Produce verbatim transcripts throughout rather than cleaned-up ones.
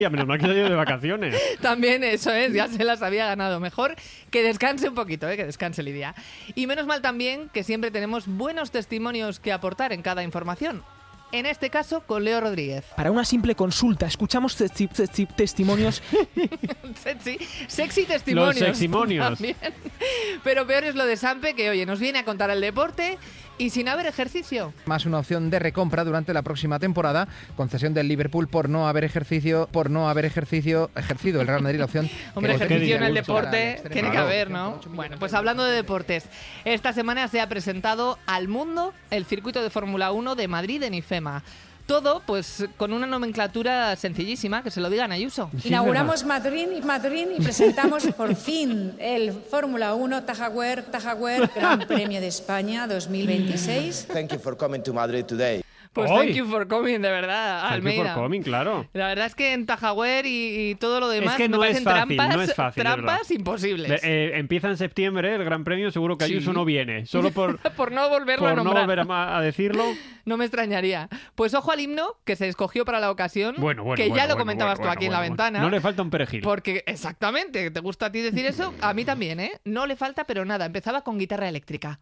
Menos mal que se ha ido de vacaciones. También eso es, ya se las había ganado. Mejor que descanse un poquito, ¿eh? Que descanse Lidia. Y menos mal también que siempre tenemos buenos testimonios que aportar en cada información. En este caso, con Leo Rodríguez. Para una simple consulta, escuchamos testi- testi- testimonios. sexy, sexy testimonios. Los seximonios. También. Pero peor es lo de Sampe, que oye, nos viene a contar el deporte y sin haber ejercicio. Más una opción de recompra durante la próxima temporada. Concesión del Liverpool por no haber ejercicio, por no haber ejercicio, ejercido el Real Madrid la opción. Hombre, que ejercicio en el discurso deporte para el tiene que extremo. haber, ¿no? Bueno, pues hablando de deportes, esta semana se ha presentado al mundo el circuito de Fórmula uno de Madrid en IFEMA. Todo, pues, con una nomenclatura sencillísima, que se lo digan a Ayuso. Sí, Inauguramos Madrid y Madrid y presentamos por fin el Fórmula uno Tajagüer, Tajagüer Gran Premio de España dos mil veintiséis. Thank you for coming to Madrid today. Pues ¡Ay! thank you for coming, de verdad, Thank you Almeida. for coming, claro. La verdad es que en Tajagüer y, y todo lo demás Es que no me es parecen fácil, trampas, no es fácil, es trampas verdad. imposibles. Eh, empieza en septiembre el Gran Premio, seguro que Sí. Ayuso no viene. Solo por, por no volverlo a por no nombrar. volver a, a decirlo. No me extrañaría. Pues ojo al himno que se escogió para la ocasión, Bueno, bueno, que bueno, ya lo bueno, comentabas bueno, tú aquí bueno, en la bueno. ventana. No le falta un perejil. Porque, exactamente, ¿te gusta a ti decir eso? A mí también, ¿eh? No le falta, pero nada. Empezaba con guitarra eléctrica.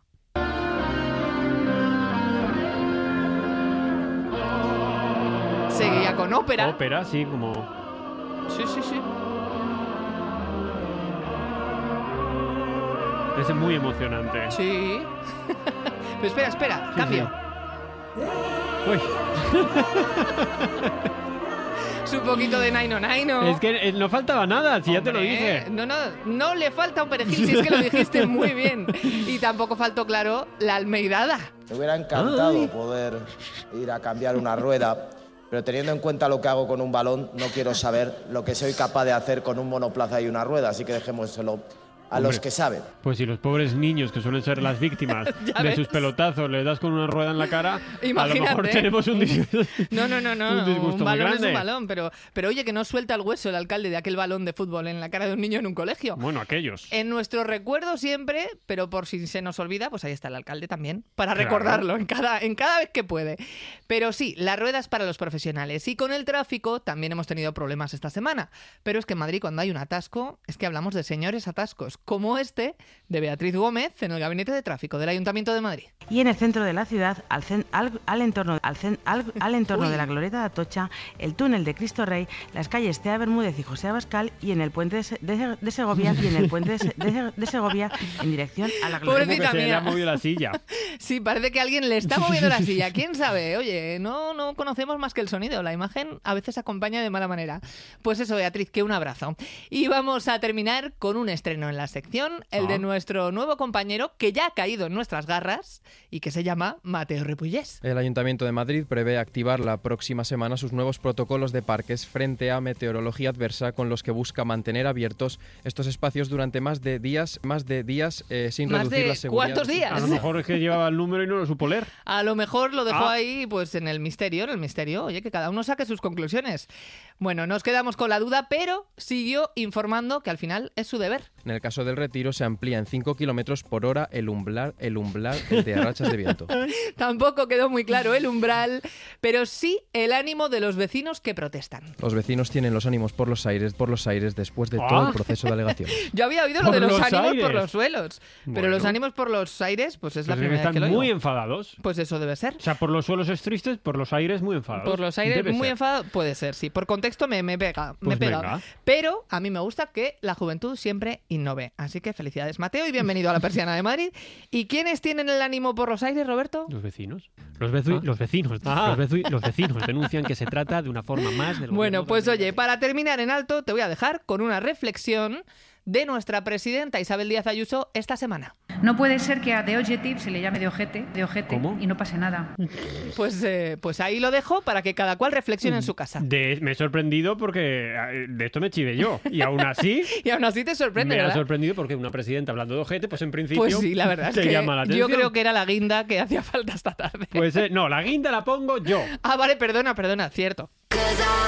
Seguía con ópera. Ópera, sí, como... Sí, sí, sí. Es muy emocionante. Sí. Pero espera, espera, Sí, cambio. sí. Uy, Es un poquito de Naino Naino. es que eh, no faltaba nada, si ya te lo Hombre, dije. No, no, no le falta un perejil, si es que lo dijiste muy bien. Y tampoco faltó, claro, la almeidada. Me hubiera encantado Ay. poder ir a cambiar una rueda, pero teniendo en cuenta lo que hago con un balón, no quiero saber lo que soy capaz de hacer con un monoplaza y una rueda, así que dejémoselo a Hombre. los que saben. Pues si los pobres niños, que suelen ser las víctimas Ya de ves. sus pelotazos, les das con una rueda en la cara, a lo Imagínate. mejor tenemos un disgusto, No, no, no, no. un disgusto muy balón es grande. un balón, pero, pero oye, que no suelta el hueso el alcalde de aquel balón de fútbol en la cara de un niño en un colegio. Bueno, aquellos. En nuestro recuerdo siempre, pero por si se nos olvida, pues ahí está el alcalde también, para Claro. recordarlo en cada, en cada vez que puede. Pero sí, las ruedas para los profesionales. Y con el tráfico también hemos tenido problemas esta semana. Pero es que en Madrid cuando hay un atasco, es que hablamos de señores atascos, como este de Beatriz Gómez en el Gabinete de Tráfico del Ayuntamiento de Madrid. Y en el centro de la ciudad, al, cen- al, al entorno, al, cen- al, al entorno Uy. de la Glorieta de Atocha, el túnel de Cristo Rey, las calles Tea Bermúdez y José Abascal, y en el puente de, Se- de, de Segovia y en el puente de, Se- de, Se- de Segovia en dirección a la Glorieta. Como que Pobrecita se le mía. ha movido la silla. Sí, parece que alguien le está moviendo la silla. ¿Quién sabe? Oye, no, no conocemos más que el sonido. La imagen a veces acompaña de mala manera. Pues eso, Beatriz, que un abrazo. Y vamos a terminar con un estreno en la sección, el Ah. de nuestro nuevo compañero que ya ha caído en nuestras garras y que se llama Mateo Repullés. El Ayuntamiento de Madrid prevé activar la próxima semana sus nuevos protocolos de parques frente a meteorología adversa, con los que busca mantener abiertos estos espacios durante más de días, más de días eh, sin ¿Más reducir de la seguridad. cuántos días? A lo mejor es que llevaba el número y no lo supo leer. A lo mejor lo dejó Ah. ahí, pues en el misterio, en el misterio. Oye, que cada uno saque sus conclusiones. Bueno, nos quedamos con la duda, pero siguió informando que al final es su deber. En el caso del Retiro se amplía en cinco kilómetros por hora el umbral, el umbral de rachas de viento. Tampoco quedó muy claro el umbral, pero sí el ánimo de los vecinos que protestan. Los vecinos tienen los ánimos por los aires, por los aires después de Ah. todo el proceso de alegación. Yo había oído lo Por de los, los ánimos aires. por los suelos, pero Bueno. los ánimos por los aires, pues es la Pues es que primera vez están que lo muy oigo. enfadados. Pues eso debe ser. O sea, por los suelos es tristes, por los aires muy enfadados. Por los aires Debe muy ser. enfadados, puede ser, sí. Por contexto me, me pega, me Pues pega. venga. Pero a mí me gusta que la juventud siempre innove. Así que felicidades, Mateo, y bienvenido a la Persiana de Madrid. ¿Y quiénes tienen el ánimo por los aires, Roberto? Los vecinos. Los, vezu- Ah. los vecinos. Ah. Los, vezu- los vecinos denuncian que se trata de una forma más del Bueno, gobierno pues de- oye, para terminar en alto, te voy a dejar con una reflexión de nuestra presidenta Isabel Díaz Ayuso esta semana. No puede ser que a The Objective se le llame de ojete, de ojete ¿Cómo? y no pase nada. Pues, eh, pues ahí lo dejo para que cada cual reflexione en su casa. De- me he sorprendido porque eh, de esto me chivé yo. Y aún así, Y aún así te sorprende, me ha ¿verdad? sorprendido porque una presidenta hablando de ojete, pues en principio Pues sí, la verdad es te que llama la yo atención. creo que era la guinda que hacía falta esta tarde. Pues eh, no, la guinda la pongo yo. Ah, vale, perdona, perdona, cierto.